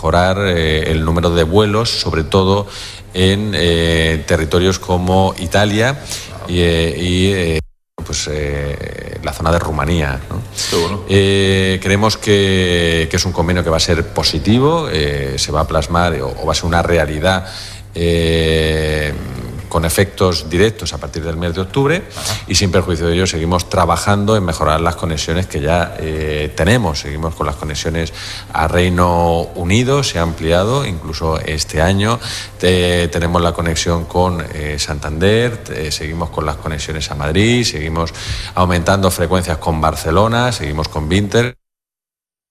mejorar el número de vuelos, sobre todo en territorios como Italia y la zona de Rumanía, ¿no? Bueno. Creemos que es un convenio que va a ser positivo, se va a plasmar o va a ser una realidad con efectos directos a partir del mes de octubre. Ajá. Y sin perjuicio de ello seguimos trabajando en mejorar las conexiones que ya tenemos. Seguimos con las conexiones a Reino Unido, se ha ampliado incluso este año. Tenemos la conexión con Santander, seguimos con las conexiones a Madrid, seguimos aumentando frecuencias con Barcelona, seguimos con Vinter.